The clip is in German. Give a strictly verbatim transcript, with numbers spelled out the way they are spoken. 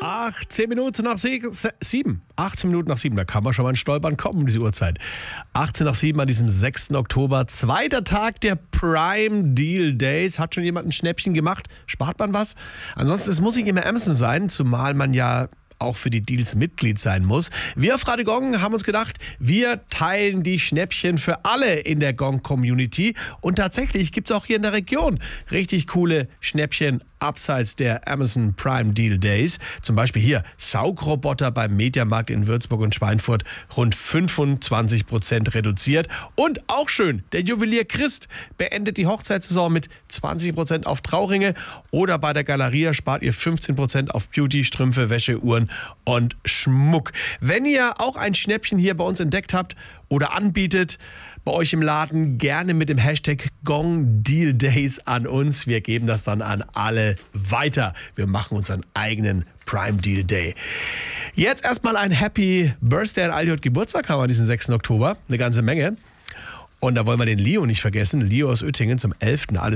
achtzehn Minuten nach sie- se- sieben. achtzehn Minuten nach sieben, da kann man schon mal in Stolpern kommen, um diese Uhrzeit. achtzehn nach sieben an diesem sechsten Oktober, zweiter Tag der Prime Deal Days. Hat schon jemand ein Schnäppchen gemacht? Spart man was? Ansonsten, es muss nicht immer Amazon sein, zumal man ja auch für die Deals Mitglied sein muss. Wir auf Radio Gong haben uns gedacht, wir teilen die Schnäppchen für alle in der Gong-Community. Und tatsächlich gibt es auch hier in der Region richtig coole Schnäppchen abseits der Amazon Prime Deal Days. Zum Beispiel hier Saugroboter beim Mediamarkt in Würzburg und Schweinfurt rund fünfundzwanzig Prozent reduziert. Und auch schön, der Juwelier Christ beendet die Hochzeitssaison mit zwanzig Prozent auf Trauringe. Oder bei der Galeria spart ihr fünfzehn Prozent auf Beauty, Strümpfe, Wäsche, Uhren und Schmuck. Wenn ihr auch ein Schnäppchen hier bei uns entdeckt habt oder anbietet, bei euch im Laden, gerne mit dem Hashtag Gong Deal Days an uns. Wir geben das dann an alle weiter. Wir machen unseren eigenen Prime Deal Day. Jetzt erstmal ein Happy Birthday an all die heute Geburtstag haben wir diesen sechsten Oktober. Eine ganze Menge. Und da wollen wir den Leo nicht vergessen. Leo aus Oettingen zum elften Alles